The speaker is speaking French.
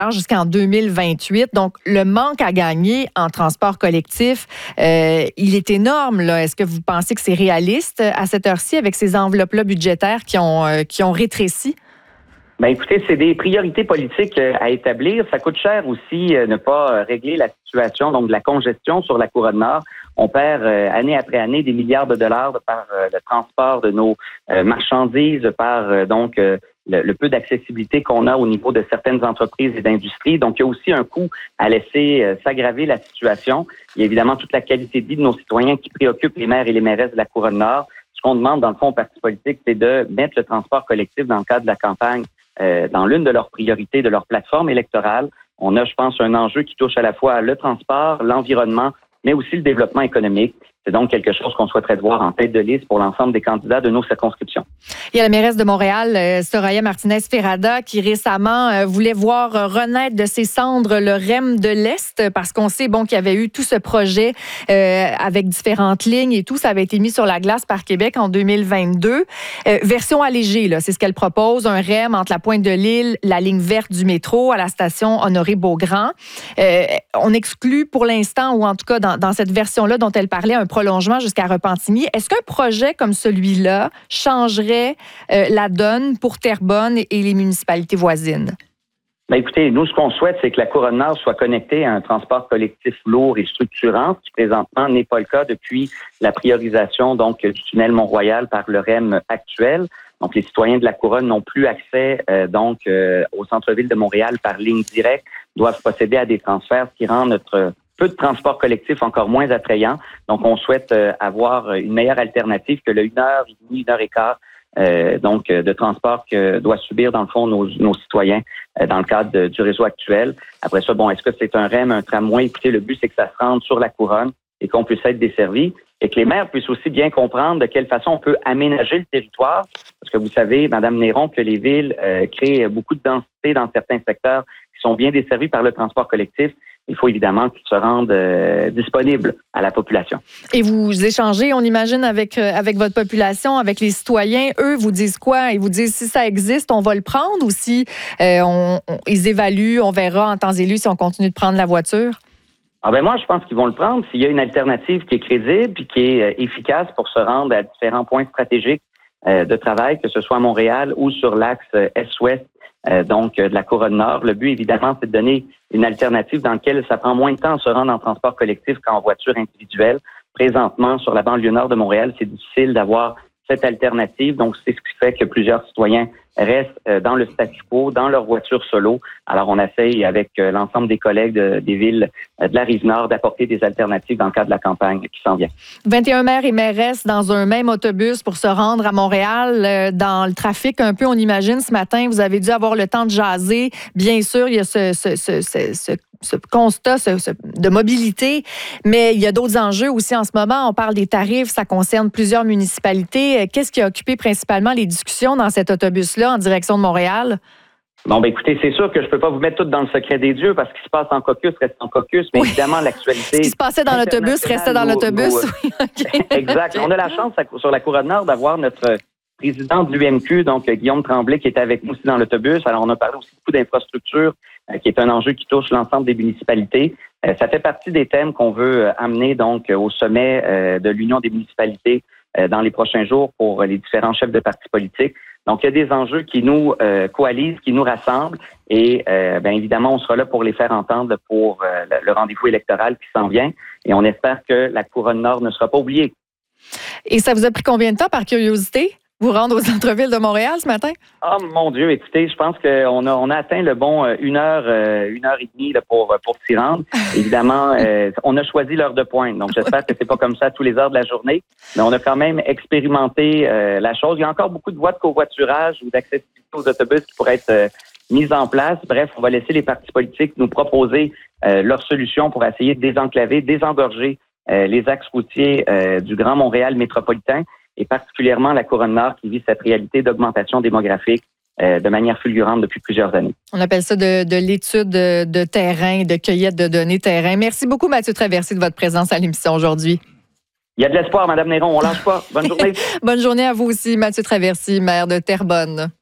jusqu'en 2028. Donc, le manque à gagner en transport collectif, il est énorme, là. Est-ce que vous pensez que c'est réaliste à cette heure-ci avec ces enveloppes-là budgétaires qui ont rétréci? Ben écoutez, c'est des priorités politiques à établir. Ça coûte cher aussi ne pas régler la situation, donc de la congestion sur la Couronne Nord. On perd année après année des milliards de dollars par le transport de nos marchandises, par le peu d'accessibilité qu'on a au niveau de certaines entreprises et d'industries. Donc, il y a aussi un coût à laisser s'aggraver la situation. Il y a évidemment toute la qualité de vie de nos citoyens qui préoccupe les maires et les mairesses de la Couronne Nord. Ce qu'on demande, dans le fond, aux partis politiques, c'est de mettre le transport collectif dans le cadre de la campagne dans l'une de leurs priorités de leur plateforme électorale. On a, je pense, un enjeu qui touche à la fois le transport, l'environnement, mais aussi le développement économique. C'est donc quelque chose qu'on souhaiterait voir en tête de liste pour l'ensemble des candidats de nos circonscriptions. Il y a la mairesse de Montréal, Soraya Martinez-Ferrada, qui récemment voulait voir renaître de ses cendres le REM de l'Est, parce qu'on sait qu'il y avait eu tout ce projet avec différentes lignes et tout. Ça avait été mis sur la glace par Québec en 2022. Version allégée, là, c'est ce qu'elle propose, un REM entre la Pointe-de-l'Île, la ligne verte du métro à la station Honoré-Beaugrand. On exclut pour l'instant, ou en tout cas dans cette version-là dont elle parlait, un prolongement jusqu'à Repentigny. Est-ce qu'un projet comme celui-là changerait la donne pour Terrebonne et les municipalités voisines? Ben écoutez, nous, ce qu'on souhaite, c'est que la Couronne Nord soit connectée à un transport collectif lourd et structurant, ce qui présentement n'est pas le cas depuis la priorisation du tunnel Mont-Royal par le REM actuel. Donc, les citoyens de la Couronne n'ont plus accès au centre-ville de Montréal par ligne directe, doivent procéder à des transferts, ce qui rend notre peu de transport collectif encore moins attrayant. Donc, on souhaite avoir une meilleure alternative que le 1h30, 1h15 de transport que doivent subir, dans le fond, nos citoyens dans le cadre du réseau actuel. Après ça, est-ce que c'est un REM, un tramway? Écoutez, le but, c'est que ça se rende sur la Couronne et qu'on puisse être desservi et que les maires puissent aussi bien comprendre de quelle façon on peut aménager le territoire. Parce que vous savez, Mme Néron, que les villes créent beaucoup de densité dans certains secteurs qui sont bien desservis par le transport collectif. Il faut évidemment qu'ils se rendent disponibles à la population. Et vous échangez, on imagine, avec votre population, avec les citoyens. Eux vous disent quoi? Ils vous disent si ça existe, on va le prendre, ou si ils évaluent, on verra en temps et lieu si on continue de prendre la voiture? Moi, je pense qu'ils vont le prendre s'il y a une alternative qui est crédible et qui est efficace pour se rendre à différents points stratégiques de travail, que ce soit à Montréal ou sur l'axe Est-Ouest. De la Couronne Nord. Le but, évidemment, c'est de donner une alternative dans laquelle ça prend moins de temps à se rendre en transport collectif qu'en voiture individuelle. Présentement, sur la banlieue nord de Montréal, c'est difficile d'avoir cette alternative. Donc, c'est ce qui fait que plusieurs citoyens restent dans le statu quo, dans leur voiture solo. Alors, on essaye avec l'ensemble des collègues des villes de la Rive-Nord d'apporter des alternatives dans le cadre de la campagne qui s'en vient. 21 maires et mairesses dans un même autobus pour se rendre à Montréal. Dans le trafic, un peu, on imagine, ce matin, vous avez dû avoir le temps de jaser. Bien sûr, il y a ce constat de mobilité, mais il y a d'autres enjeux aussi en ce moment. On parle des tarifs, ça concerne plusieurs municipalités. Qu'est-ce qui a occupé principalement les discussions dans cet autobus-là en direction de Montréal? Écoutez, c'est sûr que je peux pas vous mettre tout dans le secret des dieux parce qu'il se passe en caucus reste en caucus, mais évidemment, l'actualité... Ce qui se passait dans l'autobus restait dans l'autobus. Oui, okay. Exact. On a la chance sur la Couronne Nord d'avoir notre président de l'UMQ, Guillaume Tremblay, qui est avec nous aussi dans l'autobus. Alors, on a parlé aussi beaucoup d'infrastructures, qui est un enjeu qui touche l'ensemble des municipalités. Ça fait partie des thèmes qu'on veut amener au sommet de l'Union des municipalités dans les prochains jours pour les différents chefs de partis politiques. Donc, il y a des enjeux qui nous coalisent, qui nous rassemblent et évidemment, on sera là pour les faire entendre pour le rendez-vous électoral qui s'en vient et on espère que la Couronne Nord ne sera pas oubliée. Et ça vous a pris combien de temps, par curiosité, vous rendre au centre-ville de Montréal ce matin? Oh mon Dieu, écoutez, je pense qu'on a atteint le bon 1h30 pour s'y rendre. Évidemment, on a choisi l'heure de pointe, donc j'espère que c'est pas comme ça à tous les heures de la journée, mais on a quand même expérimenté la chose. Il y a encore beaucoup de voies de covoiturage ou d'accessibilité aux autobus qui pourraient être mises en place. Bref, on va laisser les partis politiques nous proposer leurs solutions pour essayer de désenclaver, désengorger les axes routiers du Grand Montréal métropolitain. Et particulièrement la Couronne Nord qui vit cette réalité d'augmentation démographique de manière fulgurante depuis plusieurs années. On appelle ça de l'étude de terrain, de cueillette de données terrain. Merci beaucoup, Mathieu Traversy, de votre présence à l'émission aujourd'hui. Il y a de l'espoir, Mme Néron, on lâche pas. Bonne journée. Bonne journée à vous aussi, Mathieu Traversy, maire de Terrebonne.